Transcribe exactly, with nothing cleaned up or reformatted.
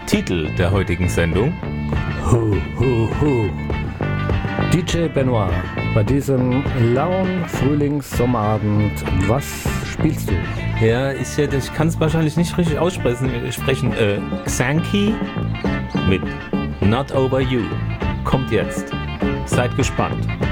Titel der heutigen Sendung. Hu, hu, hu. D J Benoit, bei diesem lauen Frühlings-Sommerabend, was spielst du? Ja, ich, ich kann es wahrscheinlich nicht richtig aussprechen. Sprechen, äh, Xanki mit Not Over You. Kommt jetzt. Seid gespannt.